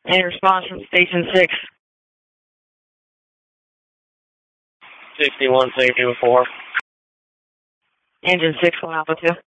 Any response from Station 6? 61, safety with 4. Engine 6, 1 Alpha 2.